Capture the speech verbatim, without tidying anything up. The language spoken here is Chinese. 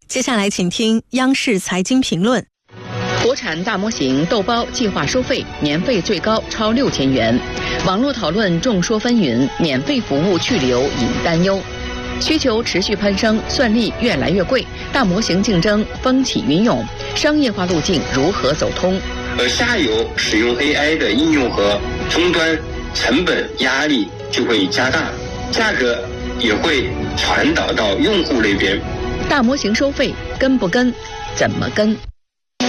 接下来请听央视财经评论。 国产大模型豆包计划收费，年费最高超六千元。网络讨论众说纷纭，免费服务去留引担忧。需求持续攀升，算力越来越贵，大模型竞争风起云涌，商业化路径如何走通？ 而下游使用 A I 的应用和终端成本压力就会加大，价格也会传导到用户那边。 大模型收费跟不跟？怎么跟？